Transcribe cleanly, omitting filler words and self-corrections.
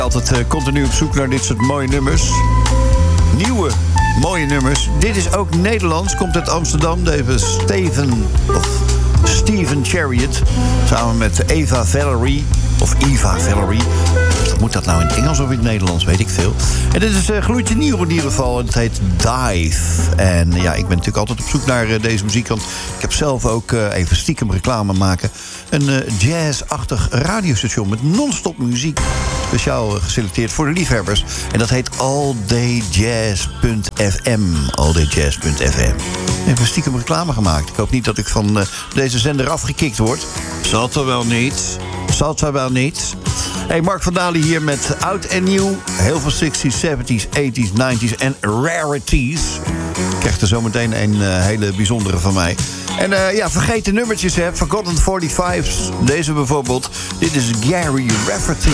Altijd continu op zoek naar dit soort mooie nummers. Nieuwe, mooie nummers. Dit is ook Nederlands, komt uit Amsterdam. Deze Steven Chariot. Samen met Eva Valerie. Of Eva Valerie. Moet dat nou in het Engels of in het Nederlands? Weet ik veel. En dit is gloedje nieuw in ieder geval. En het heet Dive. En ja, ik ben natuurlijk altijd op zoek naar deze muziek. Want ik heb zelf ook even stiekem reclame maken. Een jazz-achtig radiostation met non-stop muziek. Speciaal geselecteerd voor de liefhebbers. En dat heet alldayjazz.fm. Alldayjazz.fm. Even stiekem reclame gemaakt. Ik hoop niet dat ik van deze zender afgekikt word. Zal het wel niet. Zal het wel niet. Hey, Mark van Dalen hier met oud en nieuw. Heel veel 60s, 70s, 80s, 90s en rarities. Ik krijg er zometeen een hele bijzondere van mij. En vergeet de nummertjes, hè. Forgotten 45's. Deze bijvoorbeeld. Dit is Gary Rafferty.